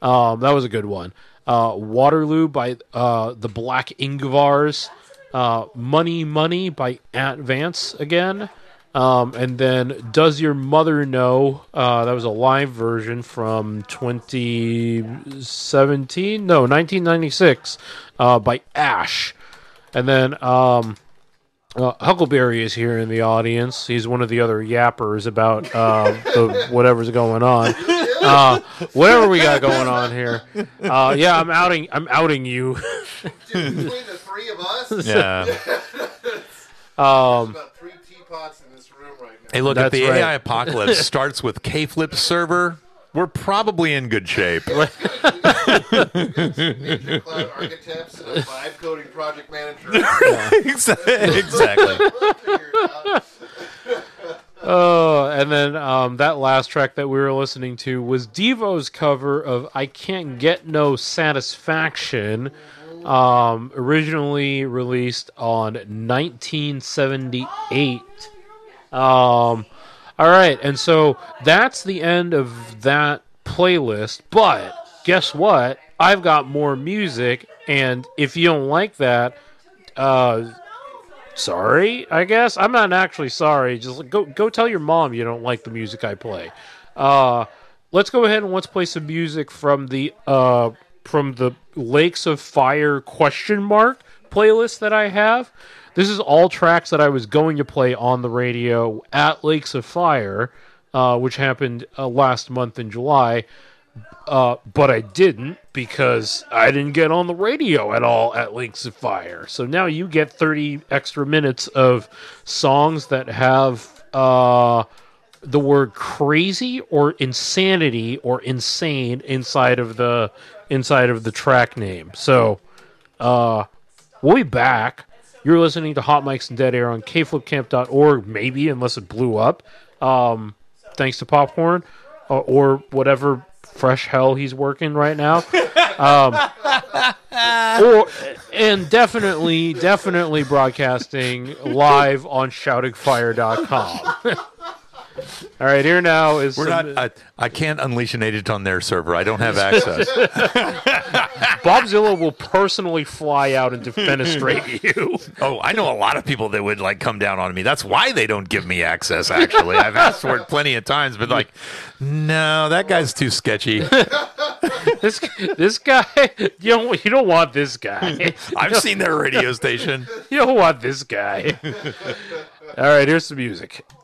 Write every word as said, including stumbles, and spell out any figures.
Um, that was a good one. Uh, Waterloo by uh, the Black Ingvars. Uh, Money Money by Ant Vance again. Um, and then Does Your Mother Know? Uh, that was a live version from twenty seventeen? No, nineteen ninety-six uh, by Ash. And then um, uh, Huckleberry is here in the audience. He's one of the other yappers about uh, the whatever's going on. Uh, whatever we got going on here. Uh, yeah, I'm outing. I'm outing you. Dude, between the three of us, Yeah. um, about three teapots in this room right now. Hey, look, That's if the right. A I apocalypse starts with K-Flip server, we're probably in good shape. Major cloud architects and a vibe coding project manager. Exactly. We'll figure it out. Oh, and then um, that last track that we were listening to was Devo's cover of I Can't Get No Satisfaction, um, originally released on nineteen seventy-eight. Um, all right, and so that's the end of that playlist, but guess what? I've got more music, and if you don't like that, uh... sorry, I guess. I'm not actually sorry. Just like, go go tell your mom you don't like the music I play. Uh, let's go ahead and let's play some music from the uh, from the Lakes of Fire question mark playlist that I have. This is all tracks that I was going to play on the radio at Lakes of Fire, uh, which happened uh, last month in July. Uh, but I didn't because I didn't get on the radio at all at Lakes of Fire. So now you get thirty extra minutes of songs that have uh, the word crazy or insanity or insane inside of the inside of the track name. So uh, we'll be back. You're listening to Hot Mics and Dead Air on K flip camp dot org, maybe, unless it blew up. Um, thanks to Popcorn uh, or whatever fresh hell he's working right now. Um, or and definitely, definitely broadcasting live on shouting fire dot com. All right, here now is We're some, not. I, I can't unleash an agent on their server. I don't have access. Bobzilla will personally fly out and defenestrate you. Oh, I know a lot of people that would like come down on me. That's why they don't give me access. Actually, I've asked for it plenty of times, but like, no, that guy's too sketchy. This this guy, you don't you don't want this guy. I've seen their radio station. You don't want this guy. All right, here's some music.